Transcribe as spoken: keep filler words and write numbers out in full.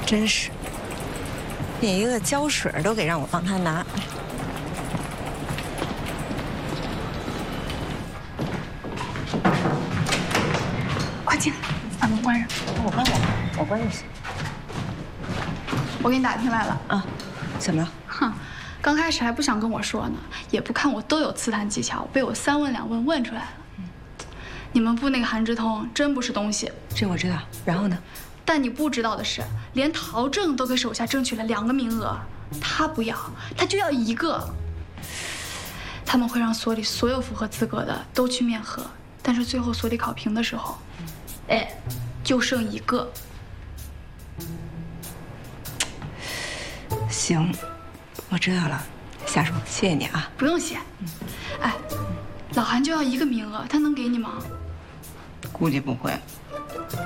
真是，连一个胶水都给让我帮他拿。 快进来，把门关上。 我关我，我关就行。 我给你打听来了啊，怎么了？ 哼，刚开始还不想跟我说呢，也不看我都有刺探技巧，被我三问两问问出来了。嗯，你们部那个韩之通真不是东西。 这我知道。然后呢？ 但你不知道的是，连陶正都给手下争取了两个名额，他不要，他就要一个。他们会让所里所有符合资格的都去面核，但是最后所里考评的时候，哎，就剩一个。 行，我知道了，夏叔，谢谢你啊。 不用谢。哎，老韩就要一个名额，他能给你吗？ 估计不会。